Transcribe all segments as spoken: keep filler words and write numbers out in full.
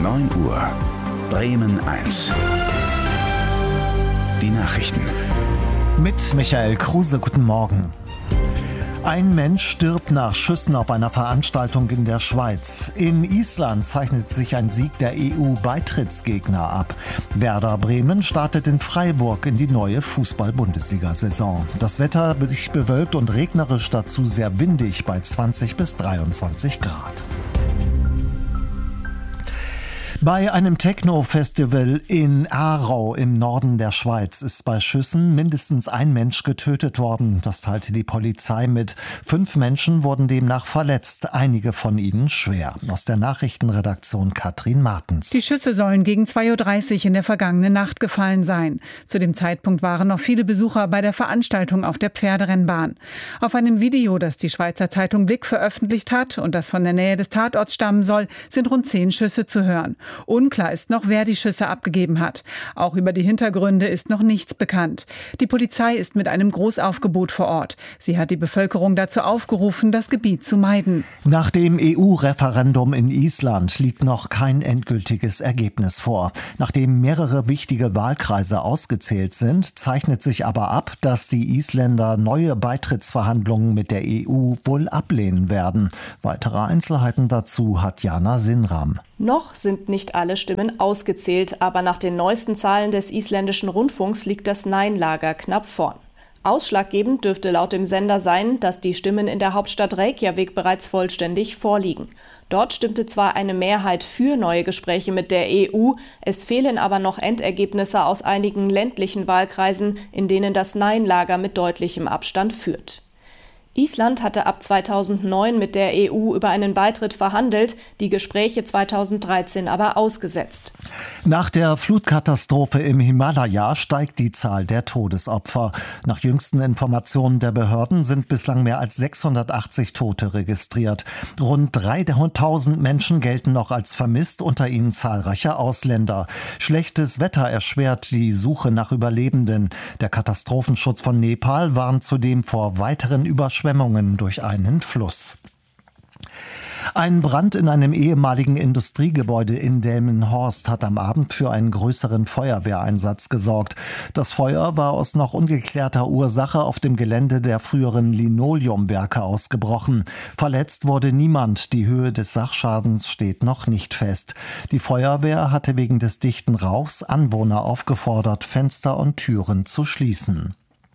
neun Uhr. Bremen eins. Die Nachrichten. Mit Michael Kruse, guten Morgen. Ein Mensch stirbt nach Schüssen auf einer Veranstaltung in der Schweiz. In Island zeichnet sich ein Sieg der E U-Beitrittsgegner ab. Werder Bremen startet in Freiburg in die neue Fußball-Bundesliga-Saison. Das Wetter dicht bewölkt und regnerisch, dazu sehr windig bei zwanzig bis dreiundzwanzig Grad. Bei einem Techno-Festival in Aarau im Norden der Schweiz ist bei Schüssen mindestens ein Mensch getötet worden. Das teilte die Polizei mit. Fünf Menschen wurden demnach verletzt, einige von ihnen schwer. Aus der Nachrichtenredaktion Katrin Martens. Die Schüsse sollen gegen zwei Uhr dreißig in der vergangenen Nacht gefallen sein. Zu dem Zeitpunkt waren noch viele Besucher bei der Veranstaltung auf der Pferderennbahn. Auf einem Video, das die Schweizer Zeitung Blick veröffentlicht hat und das von der Nähe des Tatorts stammen soll, sind rund zehn Schüsse zu hören. Unklar ist noch, wer die Schüsse abgegeben hat. Auch über die Hintergründe ist noch nichts bekannt. Die Polizei ist mit einem Großaufgebot vor Ort. Sie hat die Bevölkerung dazu aufgerufen, das Gebiet zu meiden. Nach dem E U-Referendum in Island liegt noch kein endgültiges Ergebnis vor. Nachdem mehrere wichtige Wahlkreise ausgezählt sind, zeichnet sich aber ab, dass die Isländer neue Beitrittsverhandlungen mit der E U wohl ablehnen werden. Weitere Einzelheiten dazu hat Jana Sinram. Noch sind nicht alle Stimmen ausgezählt, aber nach den neuesten Zahlen des isländischen Rundfunks liegt das Nein-Lager knapp vorn. Ausschlaggebend dürfte laut dem Sender sein, dass die Stimmen in der Hauptstadt Reykjavik bereits vollständig vorliegen. Dort stimmte zwar eine Mehrheit für neue Gespräche mit der E U, es fehlen aber noch Endergebnisse aus einigen ländlichen Wahlkreisen, in denen das Nein-Lager mit deutlichem Abstand führt. Island hatte ab zweitausendneun mit der E U über einen Beitritt verhandelt, die Gespräche zweitausenddreizehn aber ausgesetzt. Nach der Flutkatastrophe im Himalaya steigt die Zahl der Todesopfer. Nach jüngsten Informationen der Behörden sind bislang mehr als sechshundertachtzig Tote registriert. Rund dreitausend Menschen gelten noch als vermisst, unter ihnen zahlreiche Ausländer. Schlechtes Wetter erschwert die Suche nach Überlebenden. Der Katastrophenschutz von Nepal warnt zudem vor weiteren Überschwemmungen durch einen Fluss. Ein Brand in einem ehemaligen Industriegebäude in Delmenhorst hat am Abend für einen größeren Feuerwehreinsatz gesorgt. Das Feuer war aus noch ungeklärter Ursache auf dem Gelände der früheren Linoleumwerke ausgebrochen. Verletzt wurde niemand. Die Höhe des Sachschadens steht noch nicht fest. Die Feuerwehr hatte wegen des dichten Rauchs Anwohner aufgefordert, Fenster und Türen zu schließen.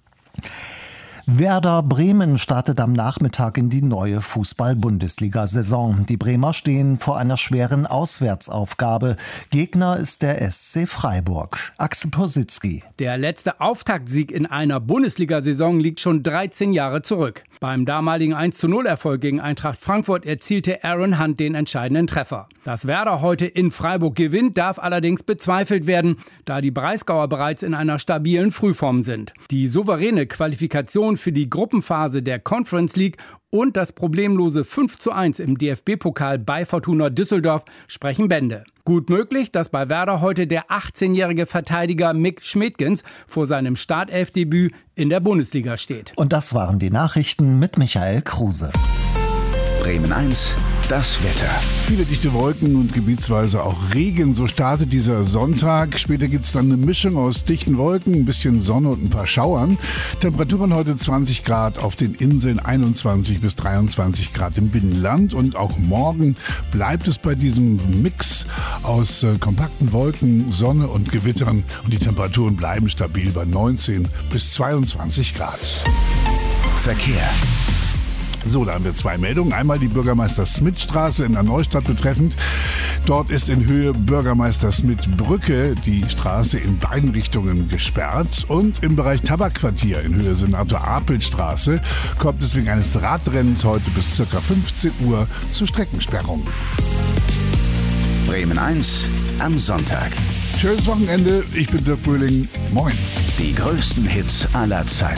Werder Bremen startet am Nachmittag in die neue Fußball-Bundesliga-Saison. Die Bremer stehen vor einer schweren Auswärtsaufgabe. Gegner ist der S C Freiburg. Axel Positzky. Der letzte Auftaktsieg in einer Bundesliga-Saison liegt schon dreizehn Jahre zurück. Beim damaligen eins zu null Erfolg gegen Eintracht Frankfurt erzielte Aaron Hunt den entscheidenden Treffer. Dass Werder heute in Freiburg gewinnt, darf allerdings bezweifelt werden, da die Breisgauer bereits in einer stabilen Frühform sind. Die souveräne Qualifikation für die Gruppenphase der Conference League und das problemlose fünf zu eins im D F B-Pokal bei Fortuna Düsseldorf sprechen Bände. Gut möglich, dass bei Werder heute der achtzehnjährige Verteidiger Mick Schmedgens vor seinem Startelfdebüt in der Bundesliga steht. Und das waren die Nachrichten mit Michael Kruse. Bremen eins, das Wetter. Viele dichte Wolken und gebietsweise auch Regen. So startet dieser Sonntag. Später gibt es dann eine Mischung aus dichten Wolken, ein bisschen Sonne und ein paar Schauern. Temperaturen heute zwanzig Grad auf den Inseln, einundzwanzig bis dreiundzwanzig Grad im Binnenland. Und auch morgen bleibt es bei diesem Mix aus äh, kompakten Wolken, Sonne und Gewittern. Und die Temperaturen bleiben stabil bei neunzehn bis zweiundzwanzig Grad. Verkehr. So, da haben wir zwei Meldungen. Einmal die Bürgermeister-Smith-Straße in der Neustadt betreffend. Dort ist in Höhe Bürgermeister-Smith-Brücke die Straße in beiden Richtungen gesperrt. Und im Bereich Tabakquartier in Höhe Senator-Apel-Straße kommt es wegen eines Radrennens heute bis ca. fünfzehn Uhr zu Streckensperrungen. Bremen eins am Sonntag. Schönes Wochenende. Ich bin Dirk Böhling. Moin. Die größten Hits aller Zeiten.